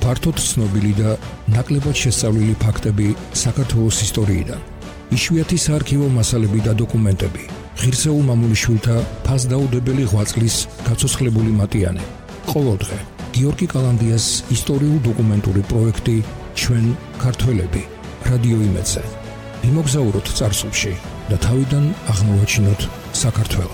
ფართოდ ცნობილი და ნაკლებად შესწავლილი ფაქტები საქართველოს ისტორიიდან. იშვიათი საარქივო მასალები და დოკუმენტები. ღირსეულ მამულიშვილთა ფასდაუდებელი ღვაწლის გაცოცხლებული მატიანე. ყოველდღე გიორგი კალანდიას ისტორიულ-დოკუმენტური პროექტი ჩვენ ქართველები რადიო იმედზე. ვიმოგზაუროთ წარსულში და თავიდან აღმოვაჩინოთ საქართველო.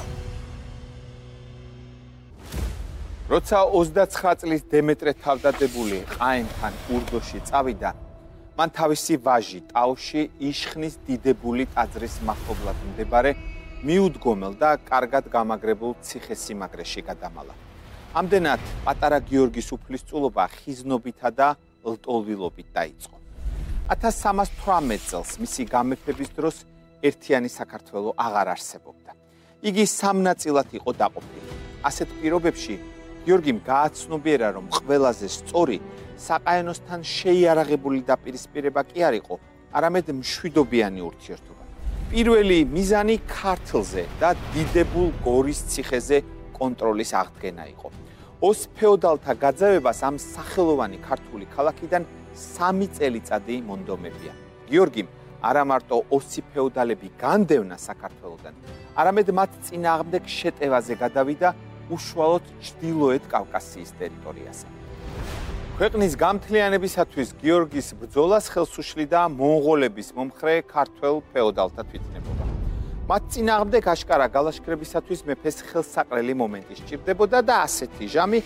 როცა 29 წლის დემეტრე თავდადებული ყაენთან ურდოში წავიდა, მან თავისი ვაჟი ტაოში იშხნის დიდებული ტაძრის მახლობლად მდებარე მიუდგომელ და კარგად გამაგრებულ ციხესიმაგრეში გადამალა. ამდენად პატარა გიორგის უფლისწულობა ხიზნობითა და ლტოლვილობით დაიწყო. 1318 წელს მისი გამეფების დროს ერთიანი საქართველო აღარ არსებობდა. იგი სამ ნაწილად იყო დაყოფილი. ასეთ პირობებში გიორგიმ გააცნობიერა, რომ ყველაზე სწორი საყაენოსთან შეიარაღებული დაპირისპირება კი არ იყო, არამედ მშვიდობიანი ურთიერთობა. პირველი მიზანი ქართლზე და დიდებულ გორის ციხეზე კონტროლის აღდგენა იყო. ოს ფეოდალთა გაძევებას ამ სახელოვანი ქართული ქალაქიდან 3 წელიწადი მონდომებია. გიორგიმ არა მარტო ოსი ფეოდალები განდევნა საქართველოდან, არამედ მათ წინააღმდეგ შეტევაზე გადავიდა უშუალოდ ჩრდილოეთ კავკასიის ტერიტორიაზე. ქვეყნის გამთლიანებისათვის გიორგის ბრძოლას ხელს უშლიდა მონღოლების მომხრე ქართველ ფეოდალთა თვითნებობა. მათ წინააღმდეგ აშკარა გალაშქრებისათვის მეფეს ხელსაყრელი მომენტი სჭირდებოდა და ასეთი ჟამი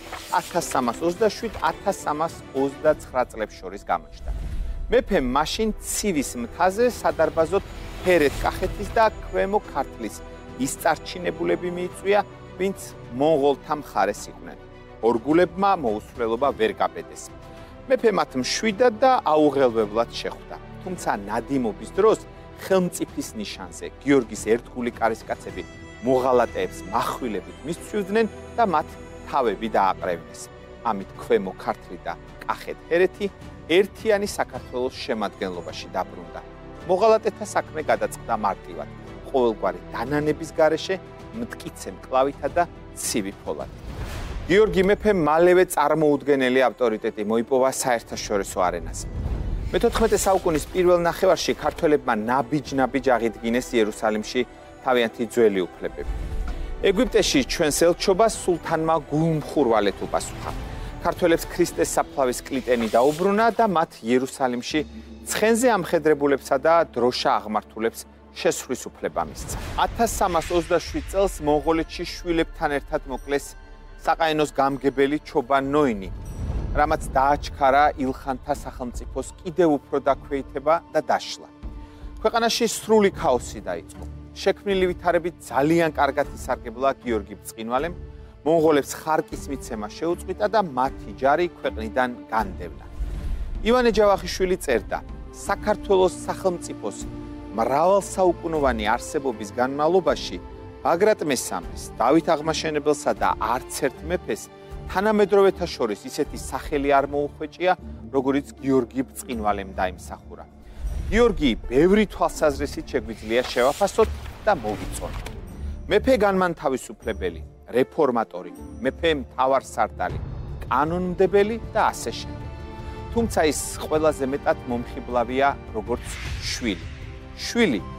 1320-1329 წლებს შორის გამოჩნდა. მეფემ მაშინ ცივის მთაზე სადარბაზოდ ჰერეთ-კახეთის და ქვემო ქართლის ის წარჩინებულები მიიწვია, ვინც მონღოლთა მხარეს იყვნენ. ორგულებმა მოუსვლელობა ვერ გაბედეს. მეფე მათ მშვიდად და აუღელვებლად შეხვდა. თუმცა ნადიმობის დროს ხელმწიფის ნიშანზე გიორგის ერთგული კარისკაცები მოღალატეებს מחვილებით მისცვივდნენ და მათ თავები დააყრევინეს. ამით ქვემო ქართლი და კახეთ-ჰერეთი ერთიანი საქართველოს შემადგენლობაში დაბრუნდა. მოღალატეთა საქმე გადაწყდა მარტივად, ყოველგვარი დანანების გარეშე მტკიცე მკლავითა და ცივი ფოლადით. გიორგი მეფემ მალევე წარმოუდგენელი ავტორიტეტი მოიპოვა საერთაშორისო არენაზე. მე-14 საუკუნის პირველ ნახევარში ქართველებმა ნაბიჯ-ნაბიჯ აღიდგინეს იერუსალიმში თავიანთი ძველი უფლებები. ეგვიპტეში ჩვენს ელჩობას სულთანმა გულმხურვალედ უპასუხა. ქართველებს ქრისტეს საფლავის კლიტენი დაუბრუნა და მათ იერუსალიმში ცხენზე ამხედრებულებსა და დროშა აღმართულებს შესვლის უფლება მისცა. 1327 წელს მონღოლეთში შვილებთან ერთად მოკლეს საყაენოს გამგებელი ჩობან ნოინი, რამაც დააჩქარა ილხანთა სახელმწიფოს კიდევ უფრო დაქვეითება და დაშლა. ქვეყანაში სრული ქაოსი დაიწყო. შექმნილი ვითარებით ძალიან კარგად ისარგებლა გიორგი ბრწყინვალემ, მონღოლებს ხარკის მიცემა შეუწყვიტა და მათი ჯარი ქვეყნიდან განდევნა. ივანე ჯავახიშვილი წერდა, საქართველოს სახელმწიფოს მრავალსაუკუნოვანი არსებობის განმავლობაში ბაგრატ მესამეს, დავით აღმაშენებელსა და არც ერთ მეფეს თანამედროვეთა შორის ისეთი სახელი არ მოუხვეჭია, როგორიც გიორგი ბრწყინვალემ დაიმსახურა. გიორგი ბევრი თვალსაზრისით შეგვიძლია შევაფასოთ და მოვიწონოთ. მეფე განმანთავისუფლებელი, რეფორმატორი, მეფე მთავარსარდალი, კანონმდებელი და ასე შემდეგ. თუმცა ის ყველაზე მეტად მომხიბლავია როგორც შვილი. შვილი